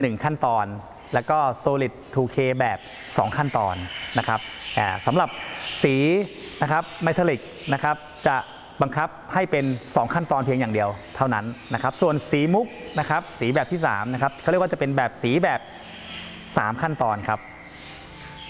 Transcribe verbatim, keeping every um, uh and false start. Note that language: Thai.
หนึ่งขั้นตอนแล้วก็ Solid ทู เค แบบ สอง ขั้นตอนนะครับสำหรับสีนะครับเมทัลลิกนะครับจะบังคับให้เป็นสองขั้นตอนเพียงอย่างเดียวเท่านั้นนะครับส่วนสีมุกนะครับสีแบบที่สามนะครับเขาเรียกว่าจะเป็นแบบสีแบบสามขั้นตอนครับ